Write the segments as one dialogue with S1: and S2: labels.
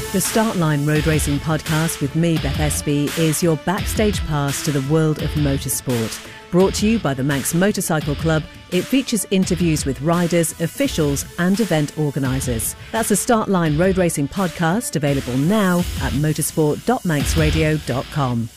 S1: The Startline Road Racing Podcast with me, Beth Espy, is your backstage pass to the world of motorsport. Brought to you by the Manx Motorcycle Club, it features interviews with riders, officials and event organisers. That's the Startline Road Racing Podcast, available now at motorsport.manxradio.com.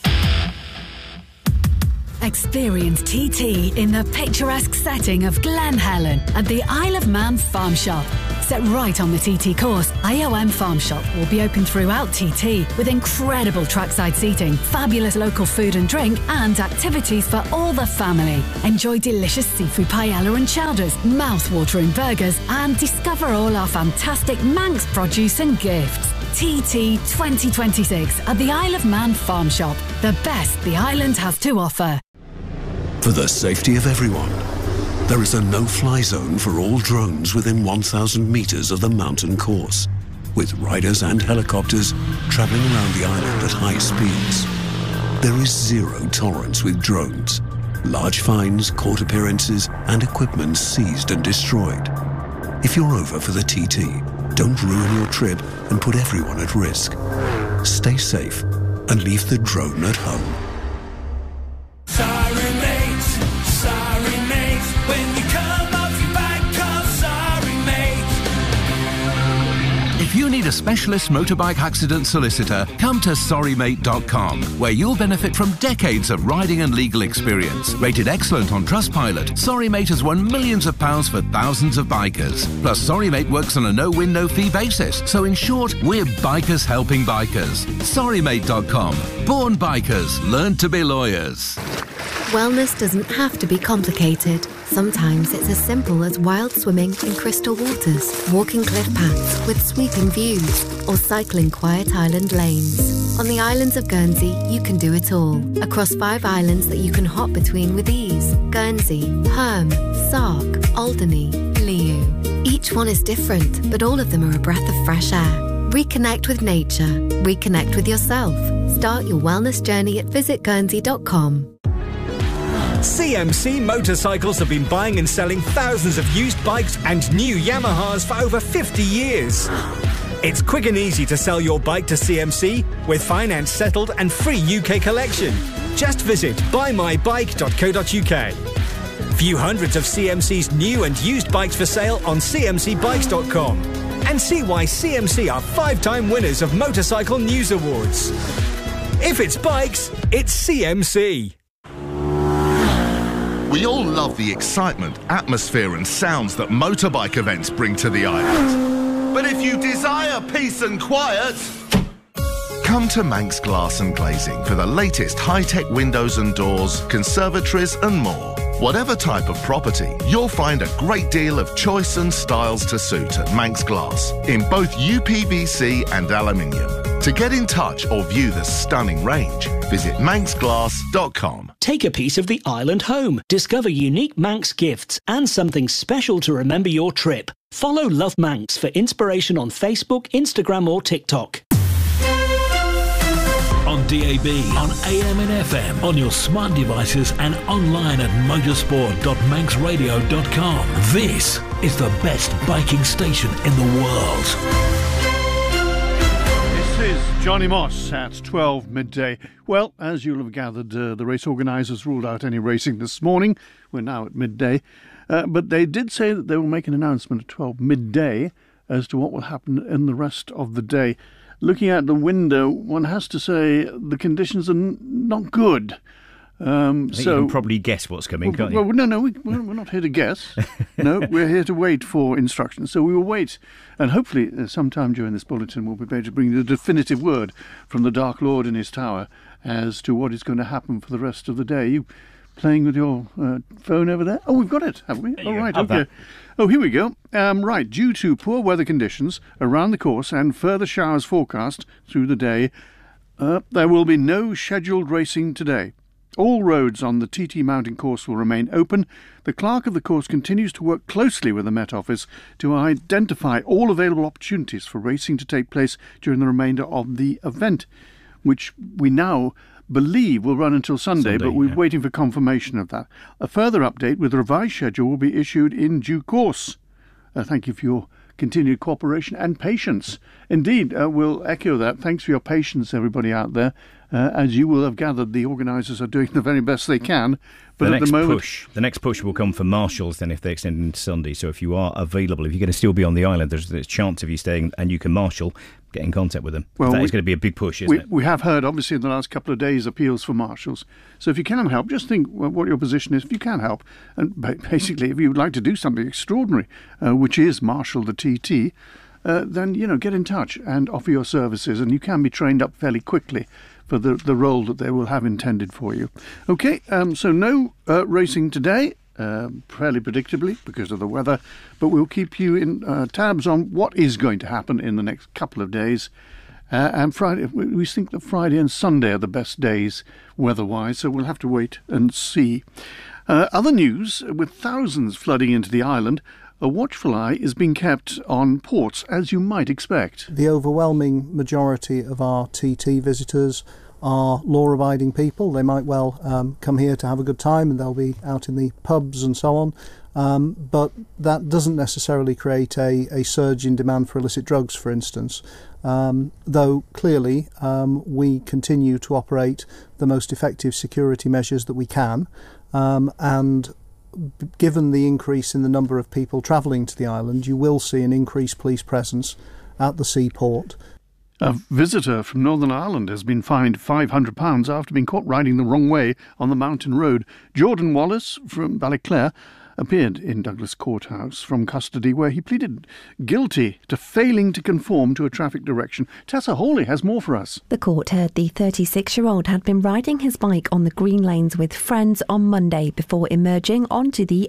S2: Experience TT in the picturesque setting of Glen Helen at the Isle of Man Farm Shop. Set right on the TT course, IOM Farm Shop will be open throughout TT with incredible trackside seating, fabulous local food and drink and activities for all the family. Enjoy delicious seafood paella and chowders, mouth-watering burgers and discover all our fantastic Manx produce and gifts. TT 2026 at the Isle of Man Farm Shop. The best the island has to offer.
S3: For the safety of everyone, there is a no-fly zone for all drones within 1,000 metres of the mountain course, with riders and helicopters travelling around the island at high speeds. There is zero tolerance with drones. Large fines, court appearances and equipment seized and destroyed. If you're over for the TT, don't ruin your trip and put everyone at risk. Stay safe and leave the drone at home.
S4: Sorry mate, when you come off your bike, call sorry mate.
S5: If you need a specialist motorbike accident solicitor, come to sorrymate.com, where you'll benefit from decades of riding and legal experience. Rated excellent on Trustpilot, Sorrymate has won millions of pounds for thousands of bikers. Plus, Sorrymate works on a no-win, no-fee basis. So in short, we're bikers helping bikers. Sorrymate.com. Born bikers, learn to be lawyers.
S6: Wellness doesn't have to be complicated. Sometimes it's as simple as wild swimming in crystal waters, walking cliff paths with sweeping views, or cycling quiet island lanes. On the islands of Guernsey, you can do it all. Across 5 islands that you can hop between with ease: Guernsey, Herm, Sark, Alderney, Liu. Each one is different, but all of them are a breath of fresh air. Reconnect with nature. Reconnect with yourself. Start your wellness journey at visitguernsey.com.
S7: CMC Motorcycles have been buying and selling thousands of used bikes and new Yamahas for over 50 years. It's quick and easy to sell your bike to CMC with finance settled and free UK collection. Just visit buymybike.co.uk. View hundreds of CMC's new and used bikes for sale on cmcbikes.com and see why CMC are 5-time winners of Motorcycle News Awards. If it's bikes, it's CMC.
S8: We all love the excitement, atmosphere and sounds that motorbike events bring to the island. But if you desire peace and quiet, come to Manx Glass and Glazing for the latest high-tech windows and doors, conservatories and more. Whatever type of property, you'll find a great deal of choice and styles to suit at Manx Glass in both UPVC and aluminium. To get in touch or view the stunning range, visit manxglass.com.
S9: Take a piece of the island home. Discover unique Manx gifts and something special to remember your trip. Follow Love Manx for inspiration on Facebook, Instagram or TikTok.
S10: On DAB, on AM and FM, on your smart devices and online at motorsport.manxradio.com. This is the best biking station in the world.
S11: This is Johnny Moss at 12 midday. Well, as you'll have gathered, the race organisers ruled out any racing this morning. We're now at midday. But they did say that they will make an announcement at 12 midday as to what will happen in the rest of the day. Looking out the window, one has to say the conditions are not good.
S12: You can probably guess what's coming, can't you?
S11: Well, no, we're not here to guess. No, we're here to wait for instructions. So we will wait, and hopefully sometime during this bulletin we'll be able to bring the definitive word from the Dark Lord in his tower as to what is going to happen for the rest of the day. You playing with your phone over there? Oh, we've got it, have we? All right, okay. Oh, here we go. Right, due to poor weather conditions around the course and further showers forecast through the day, there will be no scheduled racing today. All roads on the TT Mountain course will remain open. The clerk of the course continues to work closely with the Met Office to identify all available opportunities for racing to take place during the remainder of the event, which we now believe will run until Sunday, but we're waiting for confirmation of that. A further update with the revised schedule will be issued in due course. Thank you for your continued cooperation and patience. Indeed, we'll echo that. Thanks for your patience, everybody out there. As you will have gathered, the organisers are doing the very best they can. But
S12: the next push will come for marshals then if they extend into Sunday. So if you are available, if you're going to still be on the island, there's a chance of you staying and you can marshal, get in contact with them. Well, that is going to be a big push, isn't it?
S11: We have heard, obviously, in the last couple of days, appeals for marshals. So if you can help, just think what your position is. If you can help, and basically if you would like to do something extraordinary, which is marshal the TT, then, get in touch and offer your services, and you can be trained up fairly quickly for the role that they will have intended for you. OK, so no racing today, fairly predictably because of the weather, but we'll keep you in tabs on what is going to happen in the next couple of days. And Friday, we think that Friday and Sunday are the best days weather-wise, so we'll have to wait and see. Other news, with thousands flooding into the island, a watchful eye is being kept on ports, as you might expect.
S13: The overwhelming majority of our TT visitors are law-abiding people. They might well come here to have a good time, and they'll be out in the pubs and so on. But that doesn't necessarily create a surge in demand for illicit drugs, for instance. Though clearly we continue to operate the most effective security measures that we can, and given the increase in the number of people travelling to the island, you will see an increased police presence at the seaport.
S11: A visitor from Northern Ireland has been fined £500 after being caught riding the wrong way on the mountain road. Jordan Wallace from Ballyclare appeared in Douglas Courthouse from custody, where he pleaded guilty to failing to conform to a traffic direction. Tessa Hawley has more for us.
S14: The court heard the 36-year-old had been riding his bike on the green lanes with friends on Monday before emerging onto the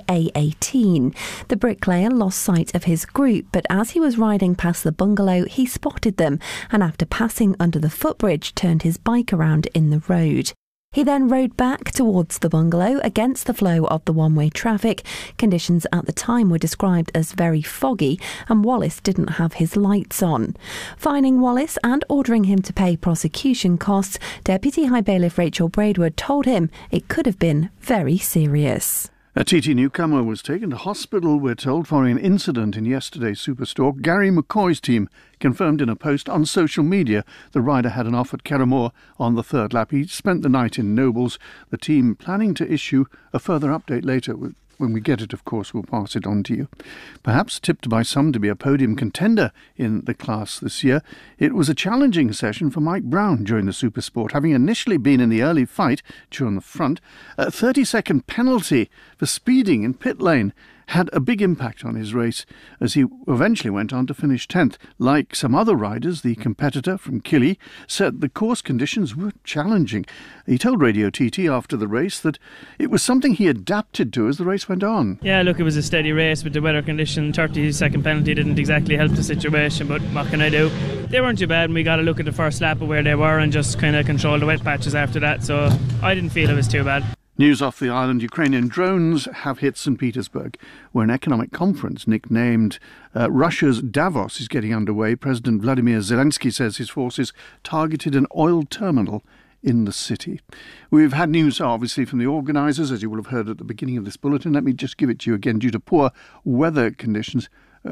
S14: A18. The bricklayer lost sight of his group, but as he was riding past the bungalow, he spotted them and after passing under the footbridge, turned his bike around in the road. He then rode back towards the bungalow against the flow of the one-way traffic. Conditions at the time were described as very foggy and Wallace didn't have his lights on. Fining Wallace and ordering him to pay prosecution costs, Deputy High Bailiff Rachel Braidwood told him it could have been very serious.
S11: A TT newcomer was taken to hospital, we're told, following an incident in yesterday's Superstore. Gary McCoy's team confirmed in a post on social media the rider had an off at Carramore on the third lap. He spent the night in Nobles. The team planning to issue a further update later. When we get it, of course, we'll pass it on to you. Perhaps tipped by some to be a podium contender in the class this year, it was a challenging session for Mike Brown during the Supersport. Having initially been in the early fight during the front, a 30-second penalty for speeding in pit lane had a big impact on his race, as he eventually went on to finish 10th. Like some other riders, the competitor from Killy said the course conditions were challenging. He told Radio TT after the race that it was something he adapted to as the race went on.
S15: Yeah, look, it was a steady race with the weather condition. 30-second penalty didn't exactly help the situation, but what can I do? They weren't too bad, and we got a look at the first lap of where they were and just kind of control the wet patches after that, so I didn't feel it was too bad.
S11: News off the island. Ukrainian drones have hit St. Petersburg, where an economic conference nicknamed Russia's Davos is getting underway. President Vladimir Zelensky says his forces targeted an oil terminal in the city. We've had news, obviously, from the organisers, as you will have heard at the beginning of this bulletin. Let me just give it to you again. Due to poor weather conditions,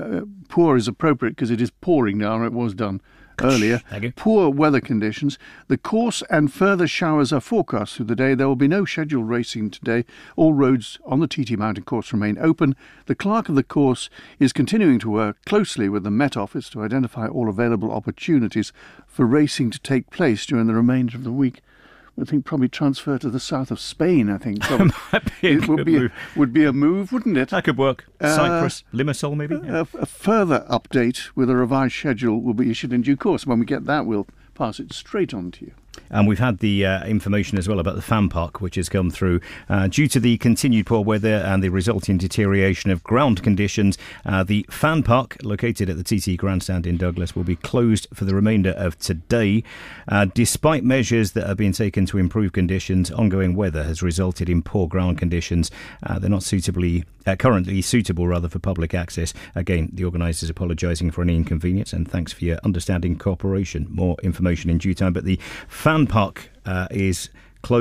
S11: poor is appropriate because it is pouring now, it was done earlier. Poor weather conditions. The course and further showers are forecast through the day. There will be no scheduled racing today. All roads on the TT Mountain course remain open. The clerk of the course is continuing to work closely with the Met Office to identify all available opportunities for racing to take place during the remainder of the week. I think probably transfer to the south of Spain, I think. It would be a move, wouldn't it?
S12: That could work. Cyprus, Limassol maybe?
S11: A further update with a revised schedule will be issued in due course. When we get that, we'll pass it straight on to you.
S12: And we've had the information as well about the fan park, which has come through. Due to the continued poor weather and the resulting deterioration of ground conditions, the fan park, located at the TT Grandstand in Douglas, will be closed for the remainder of today. Despite measures that have been taken to improve conditions, ongoing weather has resulted in poor ground conditions. They're not currently suitable for public access. Again, the organisers apologising for any inconvenience, and thanks for your understanding cooperation. More information in due time, but the fan park is closed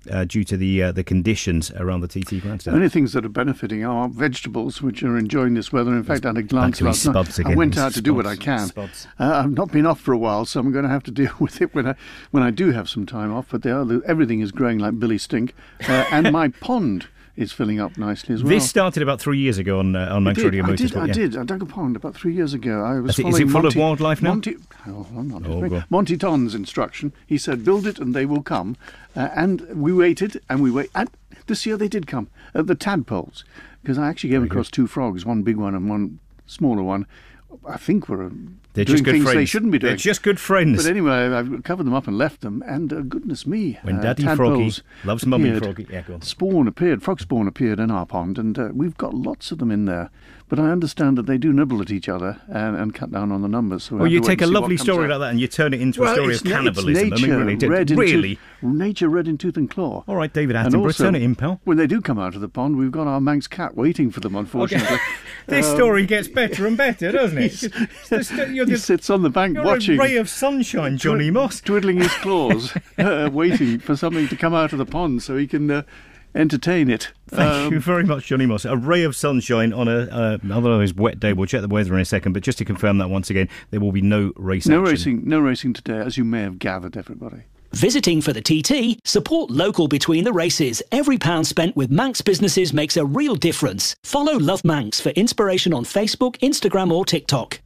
S12: due to the conditions around the TT grandstand.
S11: The only things that are benefiting are vegetables, which are enjoying this weather. In fact, I had a glance last night. I went out to do what I can. I've not been off for a while, so I'm going to have to deal with it when I do have some time off. But everything is growing like Billy Stink, and my pond is filling up nicely as well.
S12: This started about 3 years ago on Manx Radio Motorsport.
S11: I did. I dug a pond about 3 years ago. I was
S12: is it full of wildlife now?
S11: Monty Ton's instruction. He said, build it and they will come. And we waited and we waited. And this year they did come. The tadpoles. Because I actually came across two frogs, one big one and one smaller one. I think were
S12: They're
S11: doing
S12: just good
S11: things
S12: friends.
S11: they shouldn't be doing.
S12: They're just good friends.
S11: But anyway, I've covered them up and left them, and goodness me,
S12: when Daddy Froggy loves Mummy Froggy,
S11: frog spawn appeared in our pond, and we've got lots of them in there. But I understand that they do nibble at each other and cut down on the numbers. So
S12: you take a lovely story like that and you turn it into a story of cannibalism.
S11: Nature red in tooth and claw.
S12: All right, David Attenborough, turn it in, pal.
S11: When they do come out of the pond, we've got our Manx cat waiting for them, unfortunately.
S12: Okay. This story gets better and better, doesn't it?
S11: He sits on the bank watching.
S12: You're a ray of sunshine, Johnny Moss.
S11: Twiddling his claws, waiting for something to come out of the pond so he can entertain it.
S12: Thank you very much, Johnny Moss. A ray of sunshine on otherwise wet day. We'll check the weather in a second, but just to confirm that once again, there will be no race action.
S11: No racing today, as you may have gathered, everybody.
S9: Visiting for the TT? Support local between the races. Every pound spent with Manx businesses makes a real difference. Follow Love Manx for inspiration on Facebook, Instagram or TikTok.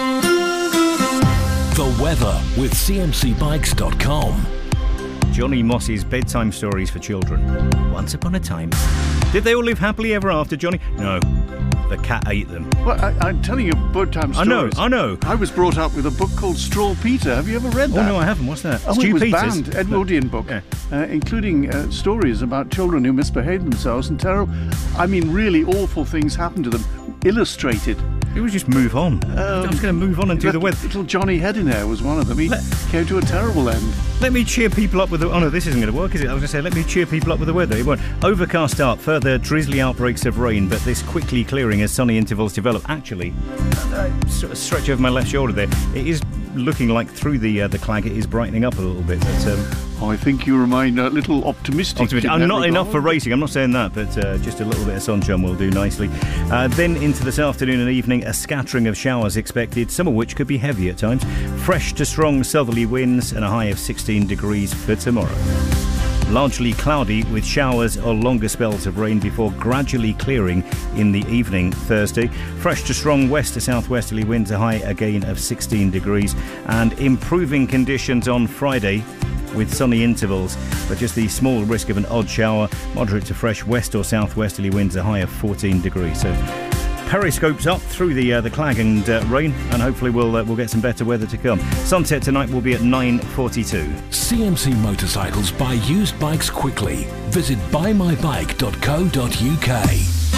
S10: The weather with cmcbikes.com.
S12: Johnny Moss's bedtime stories for children. Once upon a time. Did they all live happily ever after, Johnny? No. The cat ate them.
S11: Well, I'm telling you bedtime stories.
S12: I know.
S11: I was brought up with a book called Straw Peter. Have you ever read that?
S12: Oh, no, I haven't. What's that?
S11: It was banned. Edwardian book. Yeah. Including stories about children who misbehaved themselves and really awful things happened to them. Illustrated.
S12: It was just move on. I was going to move on and do the weather.
S11: Little Johnny Headinhair was one of them. He came to a terrible end.
S12: Let me cheer people up with the... Oh, no, this isn't going to work, is it? I was going to say, let me cheer people up with the weather. It won't. Overcast start, further drizzly outbreaks of rain, but this quickly clearing as sunny intervals develop. Actually, stretch over my left shoulder there, it is looking like through the clag it is brightening up a little bit. But,
S11: I think you remain a little optimistic.
S12: I'm not enough for racing, I'm not saying that, but just a little bit of sunshine will do nicely. Then into this afternoon and evening, a scattering of showers expected, some of which could be heavy at times. Fresh to strong southerly winds and a high of 16 degrees for tomorrow. Largely cloudy with showers or longer spells of rain before gradually clearing in the evening Thursday. Fresh to strong west to southwesterly winds, a high again of 16 degrees. And improving conditions on Friday with sunny intervals, but just the small risk of an odd shower. Moderate to fresh west or southwesterly winds, a high of 14 degrees. So periscopes up through the clag and rain, and hopefully we'll get some better weather to come. Sunset tonight will be at 9:42.
S10: CMC Motorcycles buy used bikes quickly. Visit buymybike.co.uk.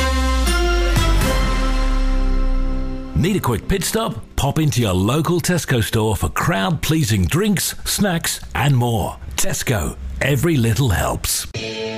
S10: Need a quick pit stop? Pop into your local Tesco store for crowd-pleasing drinks, snacks and more. Tesco. Every little helps.